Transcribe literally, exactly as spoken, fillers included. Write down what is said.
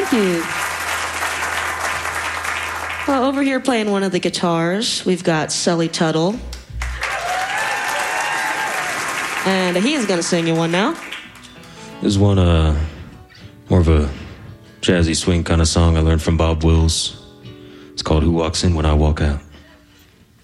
Thank you. Well, over here playing one of the guitars, we've got Sully Tuttle. And he is going to sing you one now. This is one, uh, more of a jazzy swing kind of song I learned from Bob Wills. It's called Who Walks In When I Walk Out.